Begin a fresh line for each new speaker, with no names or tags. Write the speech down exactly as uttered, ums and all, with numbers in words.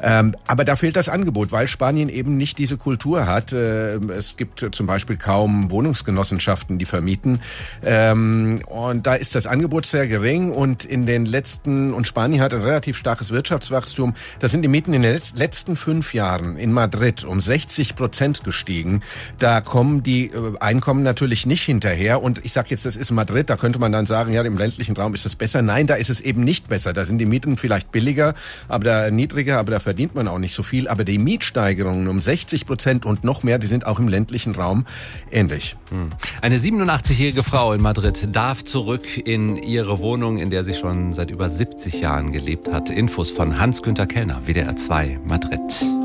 Ähm, aber da fehlt das Angebot, weil Spanien eben nicht diese Kultur hat. Äh, es gibt zum Beispiel kaum Wohnungsgenossenschaften, die vermieten. Ähm, und da ist das Angebot sehr gering und in den letzten, und Spanien hat ein relativ starkes Wirtschaftswachstum, da sind die Mieten in den letzten fünf Jahren in Madrid um sechzig Prozent gestiegen. Da kommen die äh, Einkommen natürlich nicht hinterher. Und ich sage jetzt, das ist Madrid, da könnte man dann sagen, ja, im ländlichen Raum ist das besser. Nein, da ist es eben nicht besser. Da sind die Mieten vielleicht billiger, aber da niedriger, aber da verdient man auch nicht so viel. Aber die Mietsteigerungen um sechzig Prozent und noch mehr, die sind auch im ländlichen Raum ähnlich.
Eine siebenundachtzig-jährige Frau in Madrid darf zurück in ihre Wohnung, in der sie schon seit über siebzig Jahren gelebt hat. Infos von Hans-Günther Kellner, W D R zwei Madrid.